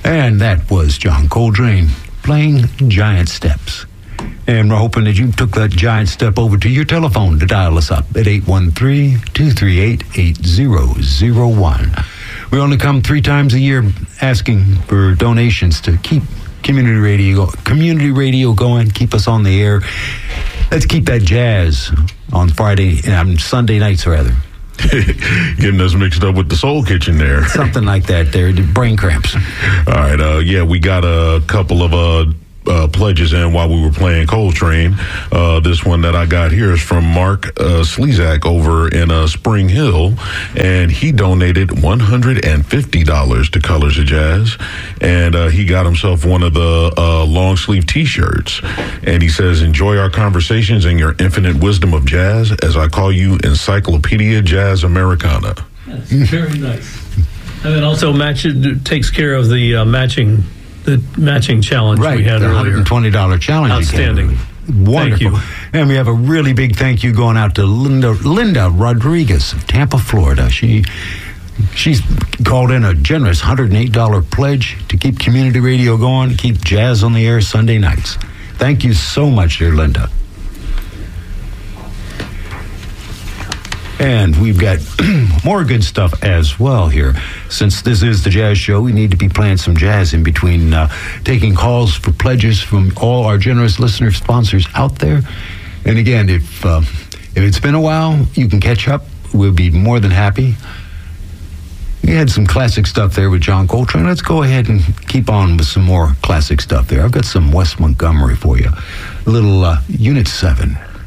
And that was John Coltrane playing Giant Steps. And we're hoping that you took that giant step over to your telephone to dial us up at 813-238-8001. We only come 3 times a year asking for donations to keep community radio going, keep us on the air. Let's keep that jazz on Sunday nights, rather. Getting us mixed up with the Soul Kitchen there. Something like that there, the brain cramps. All right, we got a couple of pledges in while we were playing Coltrane. This one that I got here is from Mark Slezak over in Spring Hill, and he donated $150 to Colors of Jazz, and he got himself one of the long sleeve t-shirts, and he says, enjoy our conversations and your infinite wisdom of jazz as I call you Encyclopedia Jazz Americana. That's very nice. And it also takes care of the matching challenge we had earlier. $120 challenge. Outstanding. Wonderful. Thank you. And we have a really big thank you going out to Linda Rodriguez of Tampa, Florida. She's called in a generous $108 pledge to keep community radio going, keep jazz on the air Sunday nights. Thank you so much, dear Linda. And we've got more good stuff as well here. Since this is the Jazz Show, we need to be playing some jazz in between taking calls for pledges from all our generous listener sponsors out there. And again, if it's been a while, you can catch up. We'll be more than happy. We had some classic stuff there with John Coltrane. Let's go ahead and keep on with some more classic stuff there. I've got some Wes Montgomery for you. A little Unit 7.